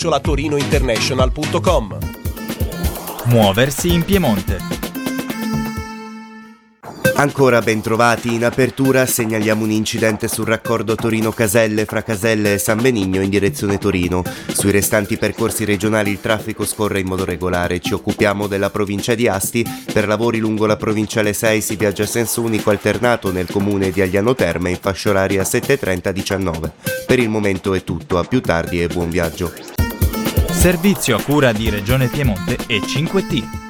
info@torinointernational.com. Muoversi in Piemonte. Ancora ben trovati, in apertura segnaliamo un incidente sul raccordo Torino-Caselle fra Caselle e San Benigno in direzione Torino. Sui restanti percorsi regionali il traffico scorre in modo regolare. Ci occupiamo della provincia di Asti. Per lavori lungo la provinciale 6 si viaggia a senso unico alternato nel comune di Agliano Terme in fascia oraria 7:30-19. Per il momento è tutto, a più tardi e buon viaggio. Servizio a cura di Regione Piemonte e 5T.